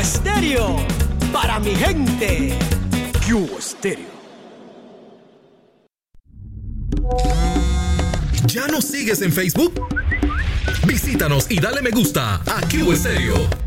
Stereo. Para mi gente. Cuba Stereo. ¿Ya nos sigues en Facebook? Visítanos y dale me gusta a Cuba Stereo.